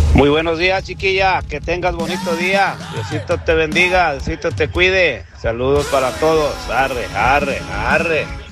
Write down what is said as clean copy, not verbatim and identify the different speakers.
Speaker 1: Muy buenos días, chiquilla. Que tengas bonito día. Diosito te bendiga, Diosito te cuide. Saludos para todos. Arre, arre, arre.